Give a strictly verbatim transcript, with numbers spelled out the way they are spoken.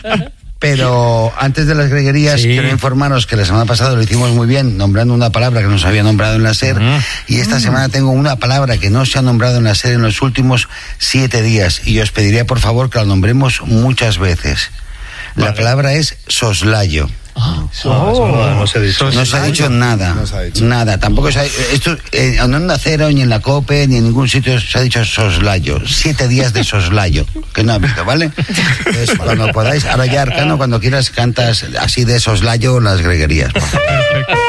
Pero antes de las greguerías, sí. quiero informaros que la semana pasada lo hicimos muy bien, nombrando una palabra que no se había nombrado en la SER, uh-huh. y esta uh-huh. semana tengo una palabra que no se ha nombrado en la SER en los últimos siete días, y os pediría por favor que la nombremos muchas veces. La vale. palabra es soslayo. Oh. Oh. No, no, se ha dicho. no se ha dicho nada, no se ha dicho. nada. Tampoco se ha, esto eh, no en la Cero, ni en la COPE, ni en ningún sitio se ha dicho soslayo. Siete días de soslayo, que no ha visto, ¿vale? Entonces, cuando podáis, ahora ya Arcano, cuando quieras cantas así de soslayo las greguerías. Por favor.